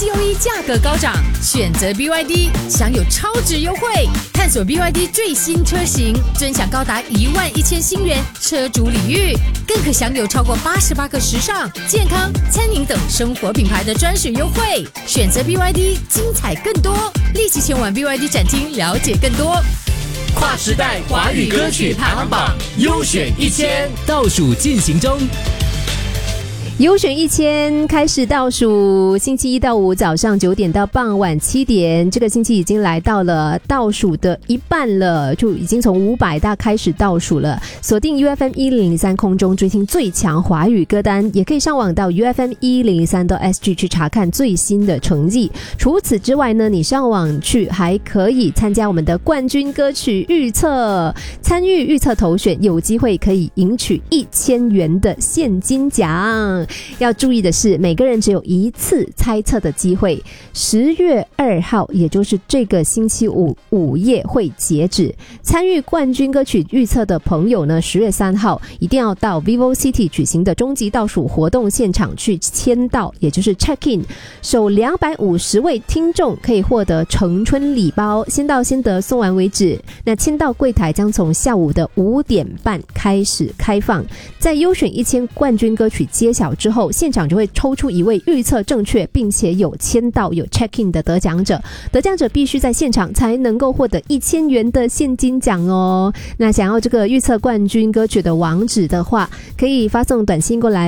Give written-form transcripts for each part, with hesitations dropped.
COE 价格高涨，选择 BYD 享有超值优惠。探索 BYD 最新车型，尊享高达11000新元车主礼遇，更可享有超过88个时尚、健康、餐饮等生活品牌的专属优惠。选择 BYD， 精彩更多，立即前往 BYD 展厅了解更多。 跨时代华语歌曲排行榜优选1000倒数进行中。 优选1000开始倒数，星期一到五早上9点到傍晚7点，这个星期已经来到了倒数的一半了，就已经从500大开始倒数了。锁定 UFM1003 空中追听最强华语歌单，也可以上网到 UFM1003.SG 去查看最新的成绩。除此之外呢，你上网去还可以参加我们的冠军歌曲预测，参与预测投选，有机会可以赢取1000元的现金奖。要注意的是，每个人只有一次猜测的机会。10月2号，也就是这个星期五午夜会截止。参与冠军歌曲预测的朋友呢，10月3号一定要到 VivoCity 举行的终极倒数活动现场去签到，也就是 check in。首250位听众可以获得成春礼包，先到先得，送完为止。那签到柜台将从下午的5点半开始开放。在优选1000冠军歌曲揭晓之后，现场就会抽出一位预测正确并且有签到有 check in 的得奖者，得奖者必须在现场才能够获得1000元的现金奖哦。那想要这个预测冠军歌曲的网址的话，可以发送短信过来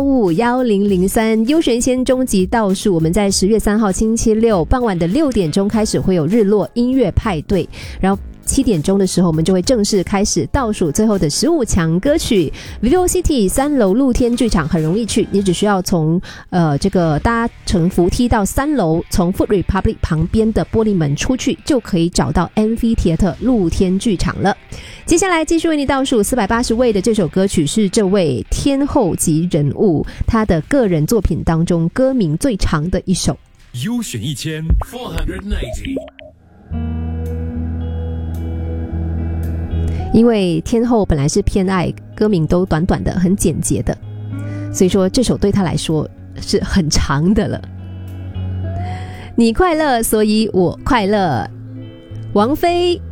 88551003。优选1000终极倒数，我们在10月3号星期六傍晚的6点钟开始会有日落音乐派对，然后7点钟的时候，我们就会正式开始倒数最后的15强歌曲。VivoCity 3楼露天剧场很容易去，你只需要从这个搭乘扶梯到3楼，从 Food Republic 旁边的玻璃门出去，就可以找到 Amphitheater 露天剧场了。接下来继续为你倒数480位的这首歌曲，是这位天后级人物他的个人作品当中歌名最长的一首。 优选1000 480。 因为天后本来是偏爱歌名都短短的很简洁的，所以说这首对他来说是很长的了。你快乐所以我快乐，王菲